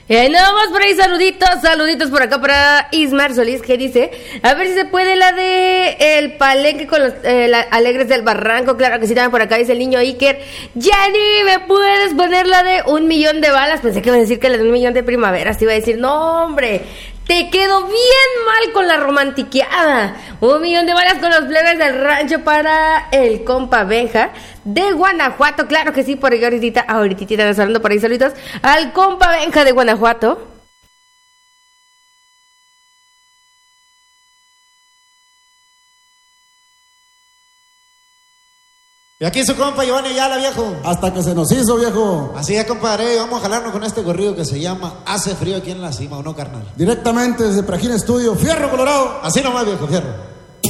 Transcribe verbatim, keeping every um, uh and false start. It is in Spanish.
Y ahí nada más por ahí, saluditos, saluditos por acá para Ismar Solís, que dice, a ver si se puede la de el palenque con los eh, la, alegres del barranco. Claro que sí, también por acá dice el niño Iker, Yanni, ¿me puedes poner la de un millón de balas? Pensé que iba a decir que la de un millón de primaveras, te iba a decir, no hombre, te quedó bien mal con la romantiqueada. Un millón de balas con los plebes del rancho para el compa Benja de Guanajuato. Claro que sí, por ahí ahorita, ahorita estamos hablando por ahí solitos al compa Benja de Guanajuato. Y aquí su compa Giovanni Ayala, viejo. Hasta que se nos hizo, viejo. Así es, compadre, vamos a jalarnos con este corrido que se llama Hace frío aquí en la cima, ¿o no, carnal? Directamente desde Prajín Estudio, Fierro Colorado. Así nomás, viejo, fierro.